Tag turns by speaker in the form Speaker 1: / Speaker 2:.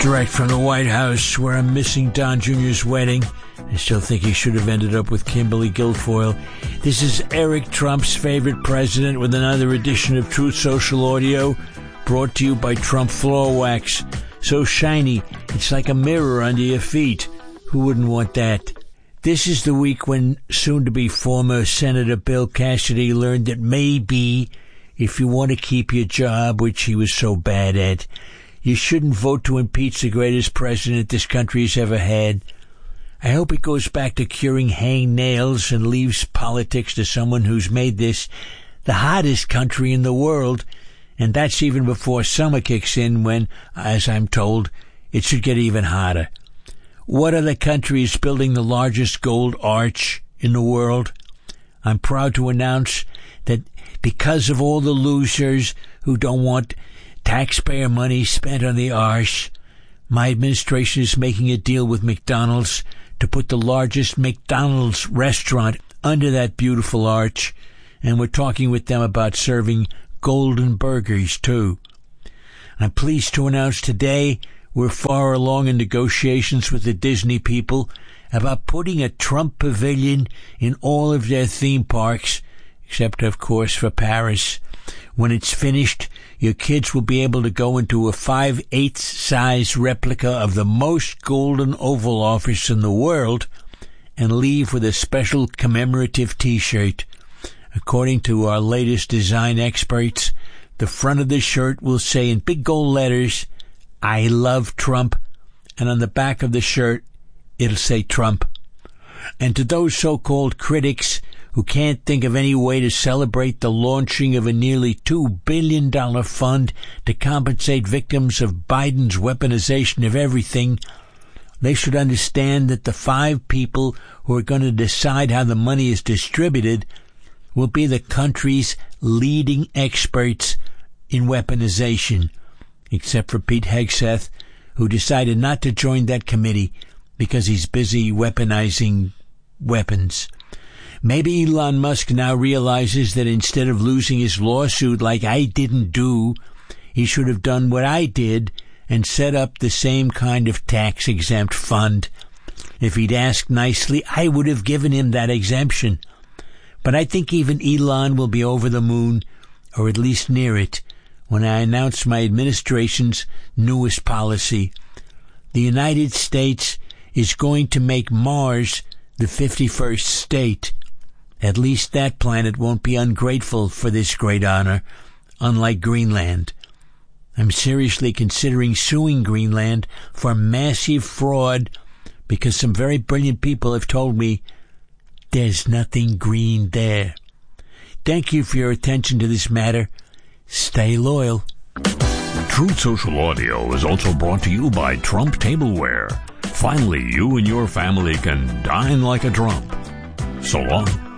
Speaker 1: Direct from the White House, where I'm missing Don Jr.'s wedding. I still think he should have ended up with Kimberly Guilfoyle. This is Eric, Trump's favorite president, with another edition of Truth Social Audio, brought to you by Trump Floor Wax. So shiny, it's like a mirror under your feet. Who wouldn't want that? This is the week when soon-to-be former Senator Bill Cassidy learned that maybe, if you want to keep your job, which he was so bad at, you shouldn't vote to impeach the greatest president this country has ever had. I hope he goes back to curing hangnails and leaves politics to someone who's made this the hottest country in the world, and that's even before summer kicks in when, as I'm told, it should get even hotter. What other country is building the largest gold arch in the world? I'm proud to announce that because of all the losers who don't want taxpayer money spent on the arch, my administration is making a deal with McDonald's to put the largest McDonald's restaurant under that beautiful arch, and we're talking with them about serving golden burgers, too. I'm pleased to announce today we're far along in negotiations with the Disney people about putting a Trump pavilion in all of their theme parks, except, of course, for Paris. When it's finished, your kids will be able to go into a 5/8 size replica of the most golden Oval Office in the world and leave with a special commemorative T-shirt. According to our latest design experts, the front of the shirt will say in big gold letters, "I love Trump," and on the back of the shirt, it'll say Trump. And to those so-called critics who can't think of any way to celebrate the launching of a nearly $2 billion fund to compensate victims of Biden's weaponization of everything, they should understand that the 5 people who are going to decide how the money is distributed will be the country's leading experts in weaponization, except for Pete Hegseth, who decided not to join that committee because he's busy weaponizing weapons. Maybe Elon Musk now realizes that instead of losing his lawsuit like I didn't do, he should have done what I did and set up the same kind of tax-exempt fund. If he'd asked nicely, I would have given him that exemption. But I think even Elon will be over the moon, or at least near it, when I announce my administration's newest policy. The United States is going to make Mars the 51st state. At least that planet won't be ungrateful for this great honor, unlike Greenland. I'm seriously considering suing Greenland for massive fraud because some very brilliant people have told me there's nothing green there. Thank you for your attention to this matter. Stay loyal.
Speaker 2: Truth Social Audio is also brought to you by Trump Tableware. Finally, you and your family can dine like a Trump. So long.